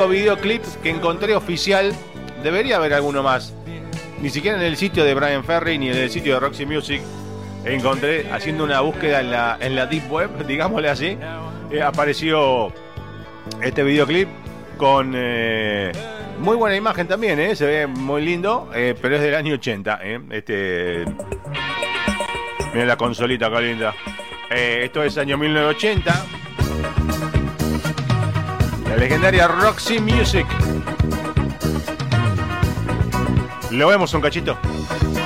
único videoclip que encontré oficial. Debería haber alguno más. Ni siquiera en el sitio de Bryan Ferry ni en el sitio de Roxy Music encontré, haciendo una búsqueda en la Deep Web, digámosle así, apareció este videoclip con muy buena imagen también, se ve muy lindo, pero es del año 80. Miren la consolita, qué linda. Esto es año 1980. La legendaria Roxy Music. Lo vemos un cachito.